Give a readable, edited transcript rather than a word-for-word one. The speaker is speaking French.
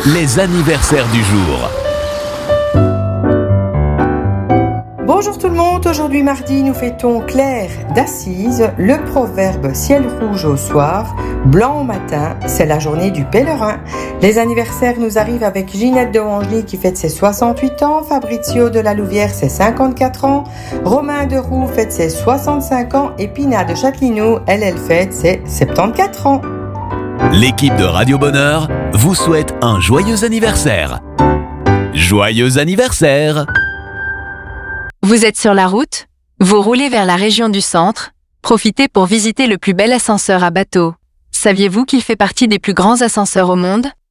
les anniversaires du jour. Bonjour tout le monde, aujourd'hui mardi nous fêtons Claire d'Assise, le proverbe ciel rouge au soir, blanc au matin, c'est la journée du pèlerin. Les anniversaires nous arrivent avec Ginette de Wangely qui fête ses 68 ans, Fabrizio de la Louvière ses 54 ans, Romain de Roux fête ses 65 ans et Pina de Châtelineau, elle fête ses 74 ans. L'équipe de Radio Bonheur vous souhaite un joyeux anniversaire. Joyeux anniversaire! Vous êtes sur la route? Vous roulez vers la région du centre? Profitez pour visiter le plus bel ascenseur à bateau. Saviez-vous qu'il fait partie des plus grands ascenseurs au monde?